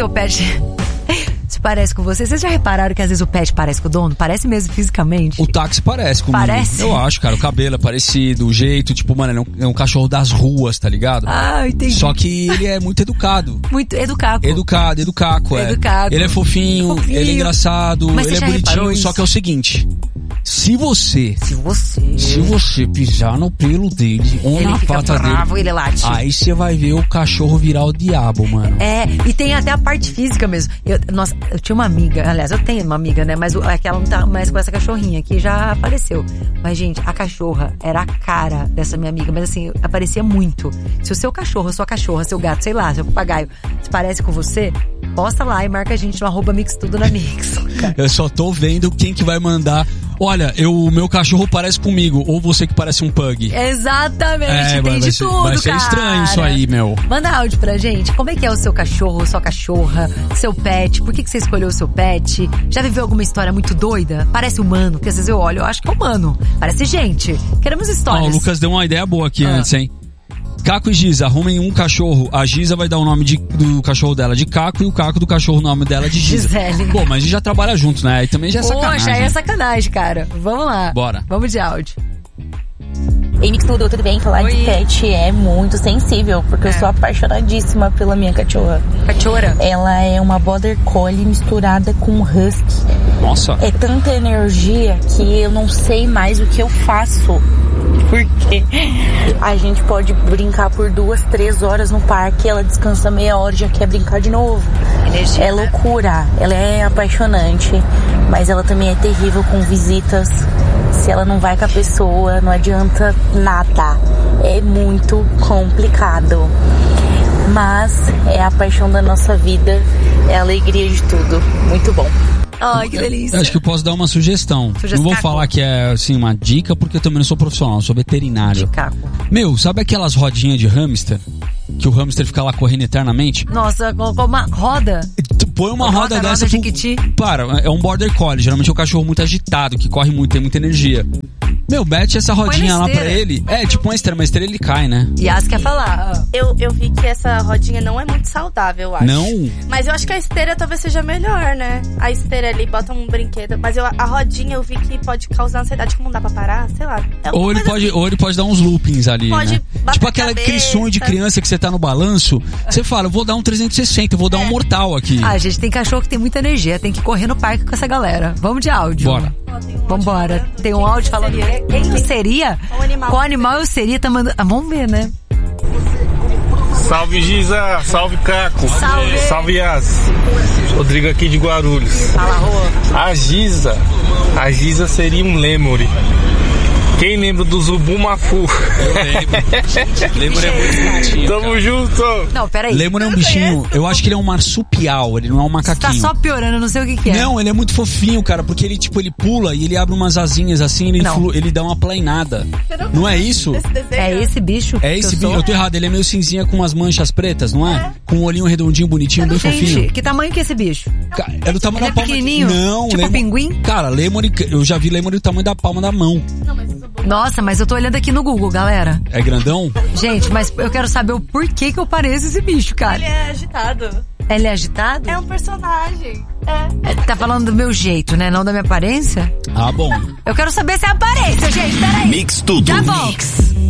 seu pet se parece com você? Vocês já repararam que às vezes o pet parece com o dono? Parece mesmo fisicamente? O táxi parece comigo. Parece? Eu acho, cara. O cabelo é parecido, o jeito, tipo, mano, é um cachorro das ruas, tá ligado? Ah, entendi. Só que ele é muito educado. Muito educado. Educado, é. Educado. Ele é fofinho, ele é engraçado, mas ele é bonitinho, só que é o seguinte... Se você pisar no pelo dele ou ele na fica pata bravo, dele, ele late. aí você vai ver o cachorro virar o diabo, mano. É, e tem até a parte física mesmo. Eu tinha uma amiga, aliás, eu tenho uma amiga, né? Mas aquela não tá mais com essa cachorrinha, que já faleceu. Mas, gente, a cachorra era a cara dessa minha amiga. Mas, assim, aparecia muito. Se o seu cachorro, sua cachorra, seu gato, sei lá, seu papagaio, se parece com você, posta lá e marca a gente no @mixtudo na Mix. Eu só tô vendo quem que vai mandar... Olha, o meu cachorro parece comigo, ou você que parece um pug. Exatamente, tem de tudo, vai ser cara. Estranho isso aí, meu. Manda áudio pra gente, como é que é o seu cachorro, sua cachorra, seu pet, por que você escolheu o seu pet? Já viveu alguma história muito doida? Parece humano, porque às vezes eu olho, eu acho que é humano, parece gente. Queremos histórias. O Lucas deu uma ideia boa aqui antes, hein? Caco e Giza, arrumem um cachorro. A Giza vai dar o nome do cachorro dela de Caco e o Caco do cachorro o nome dela de Giza. Gisele. Pô, mas a gente já trabalha junto, né? Aí também já é sacanagem. Poxa, aí é sacanagem, cara. Vamos lá. Bora. Vamos de áudio. Ei, Mixtudo, tudo bem? Falar de pet é muito sensível, porque eu sou apaixonadíssima pela minha cachorra. Cachorra? Ela é uma Border Collie misturada com Husky. Nossa. É tanta energia que eu não sei mais o que eu faço. Porque a gente pode brincar por 2, 3 horas no parque, ela descansa meia hora e já quer brincar de novo. Energia, é loucura, ela é apaixonante, mas ela também é terrível com visitas. Se ela não vai com a pessoa, não adianta nada. É muito complicado. Mas é a paixão da nossa vida, é a alegria de tudo. Muito bom. Ai, que delícia. Eu acho que eu posso dar uma sugestão. Não vou falar que é, assim, uma dica, porque eu também não sou profissional, eu sou veterinário. Meu, sabe aquelas rodinhas de hamster? Que o hamster fica lá correndo eternamente? Nossa, com uma roda. Põe uma roda dessa. Para, é um border collie. Geralmente é um cachorro muito agitado, que corre muito, tem muita energia. Meu, mete essa rodinha lá pra ele. É, tipo uma esteira ele cai, né? Yas quer falar. Eu vi que essa rodinha não é muito saudável, eu acho. Não? Mas eu acho que a esteira talvez seja melhor, né? A esteira ali, bota um brinquedo. Mas a rodinha eu vi que pode causar ansiedade, como não dá pra parar, sei lá. Ou ele pode dar uns loopings ali, né? Tipo aquele sonho de criança que você tá no balanço, você fala, eu vou dar um 360, eu vou dar um mortal aqui. Ah, gente, tem cachorro que tem muita energia, tem que correr no parque com essa galera. Vamos de áudio. Bora. Vambora. Tem um áudio falando quem eu seria? Qual animal eu seria? Tá mandando... vamos ver, né? Salve, Giza. Salve, Caco. Salve, Yas. Rodrigo aqui de Guarulhos. Fala, Rô. A Giza seria um lemuri. Quem lembra do Zubumafu? Eu lembro. Lemur é muito bonitinho. Tamo junto. Não, peraí. Lemur é um bichinho, eu acho que ele é um marsupial, ele não é um macaquinho. Tá só piorando, eu não sei o que é. Não, ele é muito fofinho, cara, porque ele pula e ele abre umas asinhas assim, ele dá uma plainada. Não é isso? É esse bicho? É esse bicho, eu tô errado, ele é meio cinzinha com umas manchas pretas, não é? Com um olhinho redondinho, bonitinho, bem fofinho. Que tamanho que é esse bicho? É do tamanho da palma. Pequenininho? Não, tipo pinguim? Cara, lemur, eu já vi lemur do tamanho da palma da mão. Nossa, mas eu tô olhando aqui no Google, galera. É grandão? Gente, mas eu quero saber o porquê que eu pareço esse bicho, cara. Ele é agitado. Ele é agitado? É um personagem. Tá falando do meu jeito, né? Não da minha aparência? Ah, bom. Eu quero saber se é a aparência, gente. Peraí. Mix tudo. Já volto.